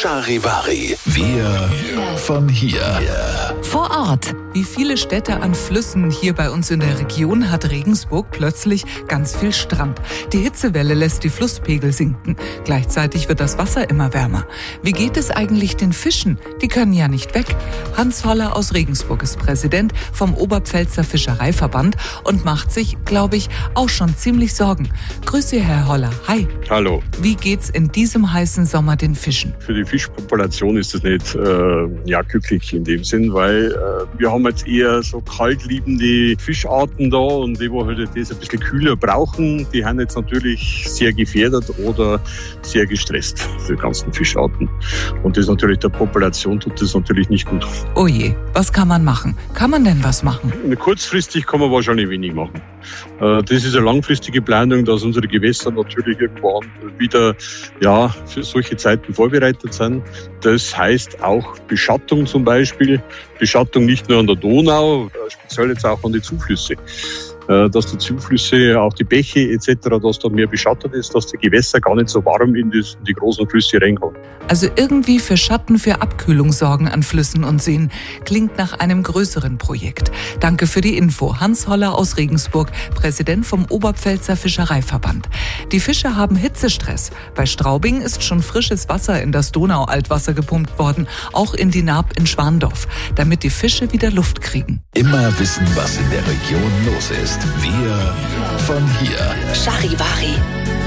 Charivari. Wir von hier. Vor Ort. Wie viele Städte an Flüssen hier bei uns in der Region hat Regensburg plötzlich ganz viel Strand. Die Hitzewelle lässt die Flusspegel sinken. Gleichzeitig wird das Wasser immer wärmer. Wie geht es eigentlich den Fischen? Die können ja nicht weg. Hans Holler aus Regensburg ist Präsident vom Oberpfälzer Fischereiverband und macht sich, glaube ich, auch schon ziemlich Sorgen. Grüße, Herr Holler. Hi. Hallo. Wie geht's in diesem heißen Sommer den Fischen? Für die Fischpopulation ist das nicht glücklich in dem Sinn, weil wir haben jetzt eher so kaltliebende Fischarten da und die, wo halt das ein bisschen kühler brauchen, die haben jetzt natürlich sehr gefährdet oder sehr gestresst, die ganzen Fischarten. Und das natürlich der Population tut das natürlich nicht gut. Oh je, was kann man machen? Kann man denn was machen? Kurzfristig kann man wahrscheinlich wenig machen. Das ist eine langfristige Planung, dass unsere Gewässer natürlich irgendwann wieder für solche Zeiten vorbereitet sind. Das heißt auch Beschattung zum Beispiel. Beschattung nicht nur an der Donau, speziell jetzt auch an die Zuflüsse. Dass die Zuflüsse, auch die Bäche etc., dass da mehr beschattet ist, dass die Gewässer gar nicht so warm in die großen Flüsse reinkommen. Also irgendwie für Schatten, für Abkühlung sorgen an Flüssen und Seen. Klingt nach einem größeren Projekt. Danke für die Info. Hans Holler aus Regensburg, Präsident vom Oberpfälzer Fischereiverband. Die Fische haben Hitzestress. Bei Straubing ist schon frisches Wasser in das Donaualtwasser gepumpt worden, auch in die Naab in Schwandorf, damit die Fische wieder Luft kriegen. Immer wissen, was in der Region los ist. Wir von hier. Charivari.